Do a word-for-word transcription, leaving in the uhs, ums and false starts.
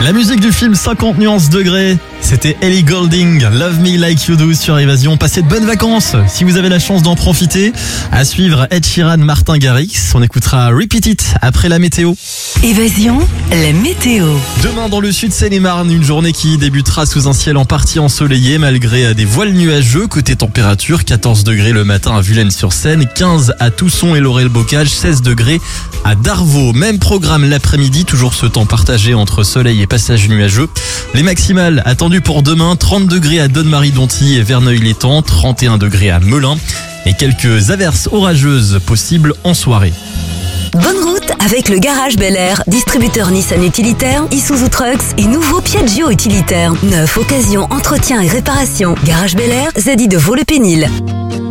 La musique du film cinquante nuances degrés, c'était Ellie Goulding, Love Me Like You Do sur Évasion. Passez de bonnes vacances si vous avez la chance d'en profiter. À suivre Ed Sheeran, Martin Garrix. On écoutera Repeat It après la météo. Évasion, la météo. Demain dans le sud Seine-et-Marne, une journée qui débutera sous un ciel en partie ensoleillé malgré des voiles nuageux. Côté température, quatorze degrés le matin à Vulaines-sur-Seine, quinze à Tousson et Laurel-Bocage, seize degrés à Darvaux. Même programme l'après-midi, toujours ce temps partagé entre soleil et passage nuageux. Les maximales attendues pour demain, trente degrés à Donne-Marie-Donty et Verneuil-l'Étang, trente et un degrés à Melun et quelques averses orageuses possibles en soirée. Bonne route avec le Garage Bel Air, distributeur Nissan utilitaire, Isuzu Trucks et nouveau Piaggio utilitaire. Neuf, occasion, entretien et réparation. Garage Bel Air, Zadi de Vaux-le-Pénil.